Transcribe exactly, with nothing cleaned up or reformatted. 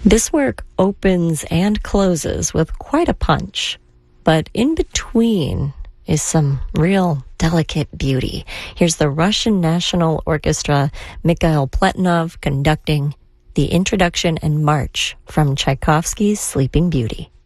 This work opens and closes with quite a punch, but in between is some real delicate beauty. Here's the Russian National Orchestra, Mikhail Pletnov conducting the introduction and march from Tchaikovsky's Sleeping Beauty.